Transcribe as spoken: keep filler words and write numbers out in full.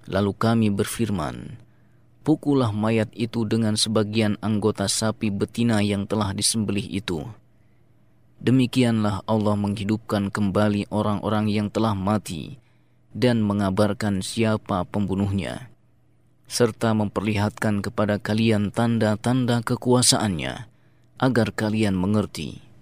Lalu kami berfirman, pukullah mayat itu dengan sebagian anggota sapi betina yang telah disembelih itu. Demikianlah Allah menghidupkan kembali orang-orang yang telah mati dan mengabarkan siapa pembunuhnya, serta memperlihatkan kepada kalian tanda-tanda kekuasaannya, agar kalian mengerti.